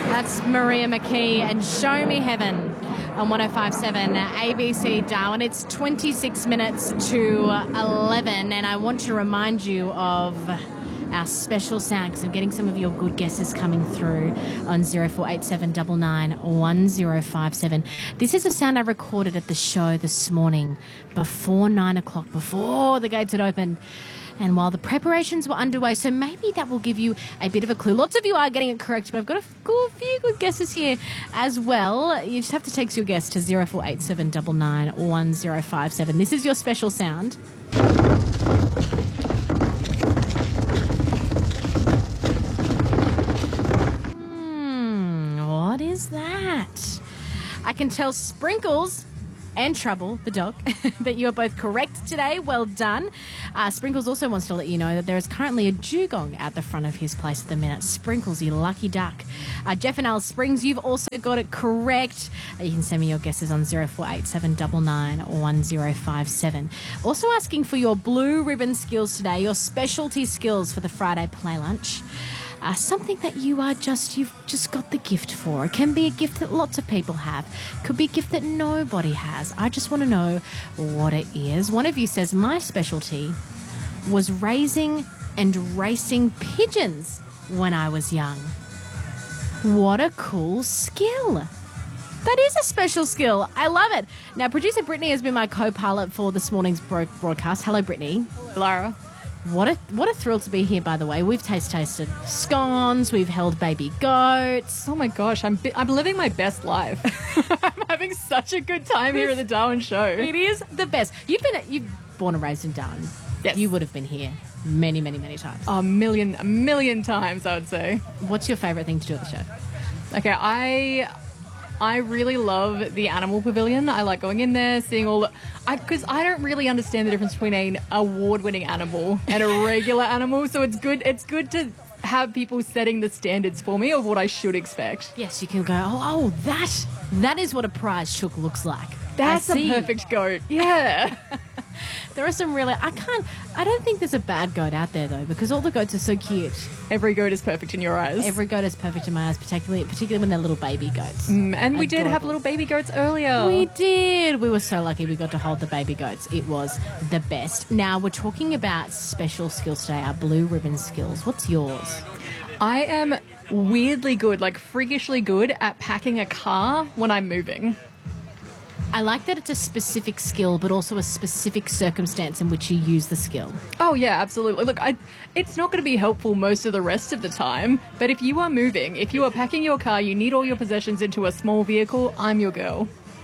That's Maria McKee and Show Me Heaven on 105.7 ABC Darwin. It's 26 minutes to 11, and I want to remind you of our special sound because I'm getting some of your good guesses coming through on 0487 1057. This is a sound I recorded at the show this morning before 9 o'clock, before the gates had opened. And while the preparations were underway, so maybe that will give you a bit of a clue. Lots of you are getting it correct, but I've got a few good guesses here as well. You just have to text your guess to 0487 1057. This is your special sound. What is that? I can tell Sprinkles and Trouble, the dog, that you are both correct today. Well done. Sprinkles also wants to let you know that there is currently a dugong at the front of his place at the minute. Sprinkles, you lucky duck. Jeff and Alice Springs, you've also got it correct. You can send me your guesses on 0487 1057. Also asking for your blue ribbon skills today, your specialty skills for the Friday play lunch. Something that you've just got the gift for. It can be a gift that lots of people have. Could be a gift that nobody has. I just want to know what it is. One of you says, my specialty was raising and racing pigeons when I was young. What a cool skill. That is a special skill. I love it. Now, producer Brittany has been my co-pilot for this morning's broadcast. Hello, Brittany. Lara. What a thrill to be here, by the way. We've tasted scones. We've held baby goats. Oh, my gosh. I'm living my best life. I'm having such a good time here at the Darwin Show. It is the best. You've born and raised in Darwin. Yes. You would have been here many, many, many times. A million times, I would say. What's your favourite thing to do at the show? Okay, I really love the animal pavilion. I like going in there, seeing all the... Because I don't really understand the difference between an award-winning animal and a regular animal, so it's good to have people setting the standards for me of what I should expect. Yes, you can go, that is what a prize chook looks like. That's a perfect goat. Yeah. There are some really... I don't think there's a bad goat out there, though, because all the goats are so cute. Every goat is perfect in your eyes. Every goat is perfect in my eyes, particularly when they're little baby goats. And we did have little baby goats earlier. We did. We were so lucky we got to hold the baby goats. It was the best. Now, we're talking about special skills today, our blue ribbon skills. What's yours? I am weirdly good, like freakishly good at packing a car when I'm moving. I like that it's a specific skill, but also a specific circumstance in which you use the skill. Oh, yeah, absolutely. Look, it's not going to be helpful most of the rest of the time, but if you are moving, if you are packing your car, you need all your possessions into a small vehicle, I'm your girl.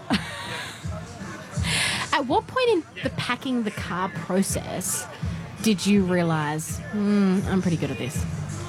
At what point in the packing the car process did you realise, I'm pretty good at this?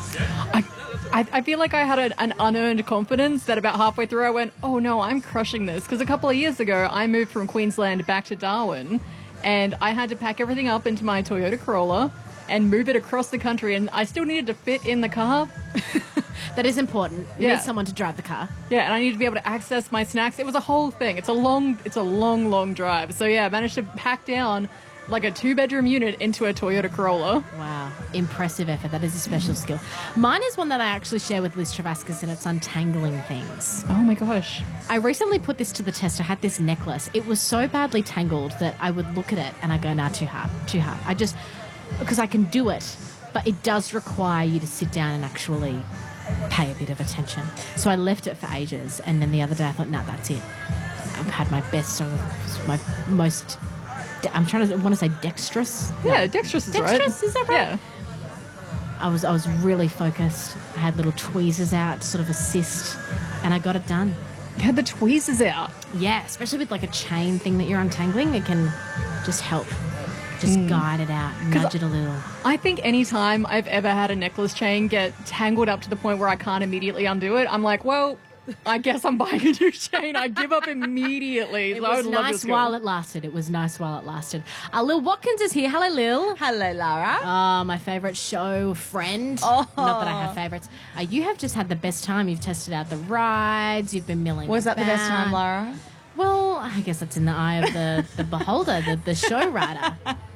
I feel like I had an unearned confidence that about halfway through I went, oh no, I'm crushing this. Because a couple of years ago, I moved from Queensland back to Darwin and I had to pack everything up into my Toyota Corolla and move it across the country, and I still needed to fit in the car. That is important. You need someone to drive the car. Yeah, and I need to be able to access my snacks. It was a whole thing. It's a long drive. So yeah, I managed to pack down like a 2-bedroom unit into a Toyota Corolla. Wow. Impressive effort. That is a special skill. Mine is one that I actually share with Liz Travascus, and it's untangling things. Oh my gosh. I recently put this to the test. I had this necklace. It was so badly tangled that I would look at it and I go, nah, too hard. Because I can do it, but it does require you to sit down and actually pay a bit of attention. So I left it for ages, and then the other day I thought, nah, that's it. I've had my best, my most... I want to say dexterous. Yeah, dexterous is right. Dexterous, is that right? Yeah. I was really focused. I had little tweezers out to sort of assist, and I got it done. You had the tweezers out? Yeah, especially with like a chain thing that you're untangling, it can just help. Just guide it out, nudge it a little. I think any time I've ever had a necklace chain get tangled up to the point where I can't immediately undo it, I'm like, well, I guess I'm buying a new chain. I give up immediately. It was nice while it lasted. Lil Watkins is here. Hello, Lil. Hello, Lara. Oh, my favourite show friend. Oh. Not that I have favourites. You have just had the best time. You've tested out the rides. You've been milling Was that the best time, about. Lara? Well, I guess that's in the eye of the beholder, the show rider.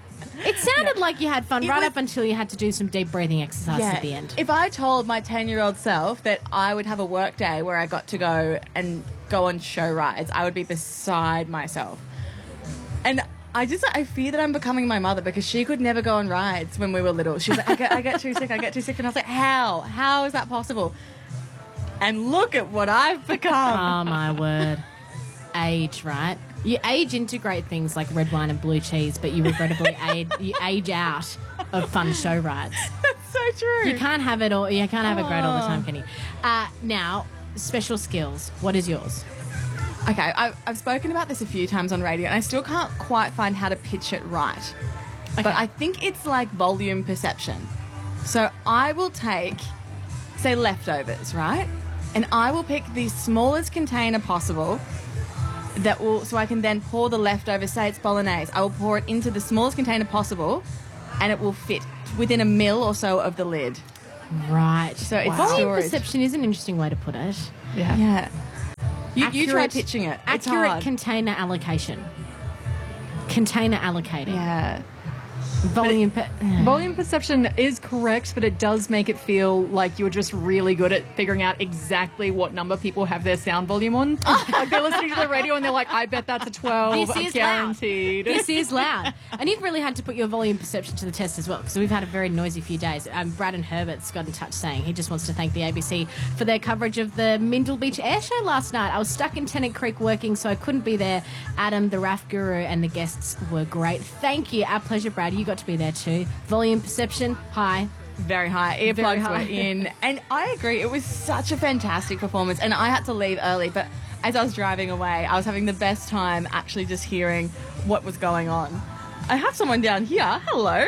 It sounded like you had fun It right was- up until you had to do some deep breathing exercises at the end. If I told my 10-year-old self that I would have a work day where I got to go on show rides, I would be beside myself. And I fear that I'm becoming my mother because she could never go on rides when we were little. She was like, I get too sick. And I was like, how? How is that possible? And look at what I've become. Oh, my word. Age, right? You age into great things like red wine and blue cheese, but you regrettably age out of fun show rides. That's so true. You can't have it all. You can't have it great all the time, can you? Now, special skills. What is yours? Okay, I've spoken about this a few times on radio, and I still can't quite find how to pitch it right. Okay. But I think it's like volume perception. So I will take, say, leftovers, right? And I will pick the smallest container possible so I can then pour the leftovers, say it's bolognese. I will pour it into the smallest container possible, and it will fit within a mil or so of the lid. Right. So it's Volume storage. perception is an interesting way to put it. Yeah. You try Accurate- pitching it. It's Accurate hard. container allocation. Container allocating. Yeah. Volume. Volume perception is correct, but it does make it feel like you're just really good at figuring out exactly what number people have their sound volume on. Like they're listening to the radio and they're like, I bet that's a 12. This is guaranteed. Loud. This is loud. And you've really had to put your volume perception to the test as well, because we've had a very noisy few days. Braden Herbert's got in touch saying he just wants to thank the ABC for their coverage of the Mindle Beach Air Show last night. I was stuck in Tennant Creek working, so I couldn't be there. Adam, the RAF guru, and the guests were great. Thank you. Our pleasure, Brad. You got to be there too. Volume perception, high. Very high. Very Earplugs high. were in. And I agree. It was such a fantastic performance. And I had to leave early. But as I was driving away, I was having the best time actually just hearing what was going on. I have someone down here. Hello.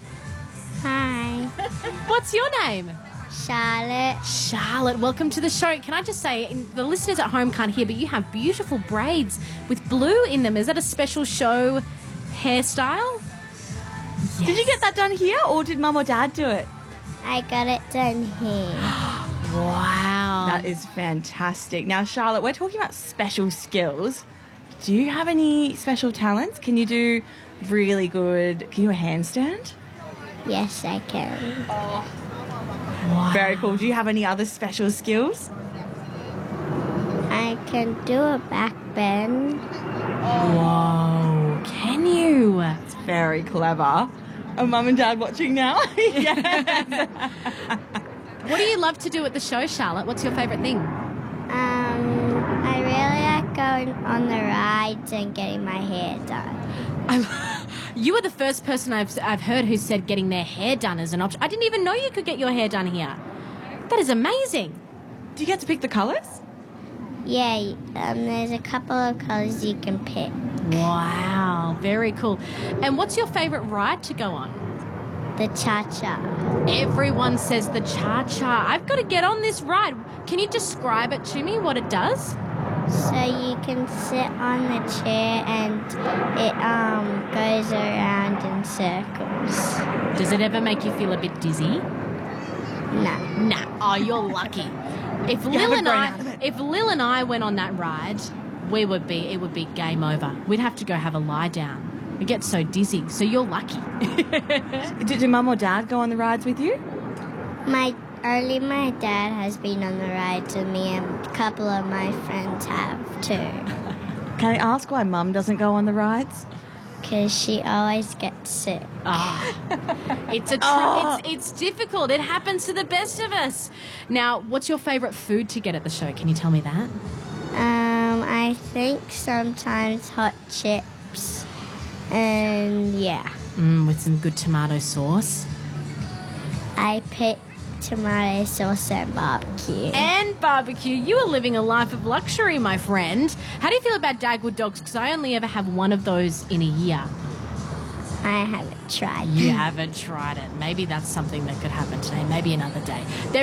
Hi, What's your name? Charlotte. Charlotte, welcome to the show. Can I just say, the listeners at home can't hear, but you have beautiful braids with blue in them. Is that a special show hairstyle? Did you get that done here or did mum or dad do it? I got it done here. Wow. That is fantastic. Now, Charlotte, we're talking about special skills. Do you have any special talents? Can you do really good... Can you do a handstand? Yes, I can. Very cool. Do you have any other special skills? I can do a back bend. Whoa. Can you? Very clever. Are mum and dad watching now? Yes. What do you love to do at the show, Charlotte? What's your favourite thing? I really like going on the rides and getting my hair done. You are the first person I've heard who said getting their hair done is an option. I didn't even know you could get your hair done here. That is amazing. Do you get to pick the colours? Yeah, there's a couple of colors you can pick. Wow, very cool. And what's your favourite ride to go on? The cha-cha. Everyone says the cha-cha. I've got to get on this ride. Can you describe it to me, what it does? So you can sit on the chair and it goes around in circles. Does it ever make you feel a bit dizzy? No. Nah. Oh, you're lucky. If Lil haven't grown out of it. and I went on that ride, it would be game over. We'd have to go have a lie down. We get so dizzy. So you're lucky. Did mum or dad go on the rides with you? Only my dad has been on the rides with me, and a couple of my friends have too. Can I ask why mum doesn't go on the rides? Because she always gets sick. It's it's difficult. It happens to the best of us. Now, what's your favourite food to get at the show? Can you tell me that? I think sometimes hot chips, and yeah, With some good tomato sauce. I pick tomato sauce and barbecue. And barbecue. You are living a life of luxury, my friend. How do you feel about Dagwood dogs? Because I only ever have one of those in a year. I haven't tried. You haven't tried it. Maybe that's something that could happen today. Maybe another day.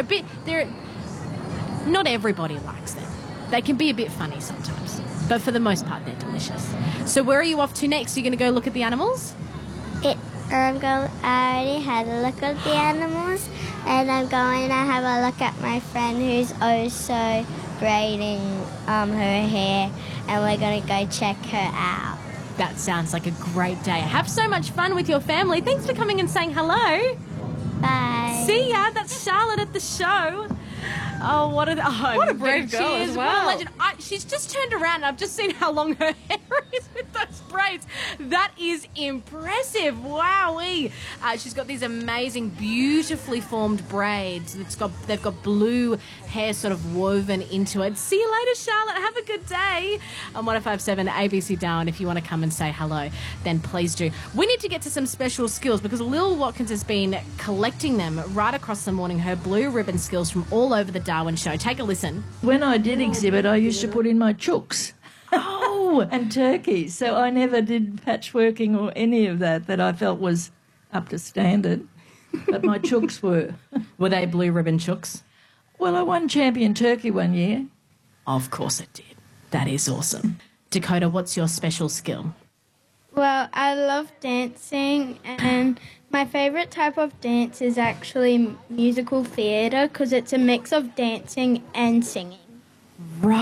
Not everybody likes them. They can be a bit funny sometimes. But for the most part, they're delicious. So where are you off to next? Are you going to go look at the animals? I already had a look at the animals, and I'm going to have a look at my friend who's also braiding her hair, and we're going to go check her out. That sounds like a great day. Have so much fun with your family. Thanks for coming and saying hello. Bye. See ya. That's Charlotte at the show. Oh, what a brave girl she as is. well. What a legend. She's just turned around and I've just seen how long her hair is with those braids. That is impressive. Wowee. She's got these amazing, beautifully formed braids. They've got blue hair sort of woven into it. See you later, Charlotte. Have a good day. On 105.7 ABC Darwin, if you want to come and say hello, then please do. We need to get to some special skills because Lil Watkins has been collecting them right across the morning, her blue ribbon skills from all over the Darwin show. Take a listen. When I did exhibit, I used to put in my chooks. Oh, and turkeys. So I never did patchworking or any of that I felt was up to standard. But my chooks were. Were they blue ribbon chooks? Well, I won champion turkey one year. Of course it did. That is awesome. Dakota, what's your special skill? Well, I love dancing, and my favourite type of dance is actually musical theatre because it's a mix of dancing and singing. Right.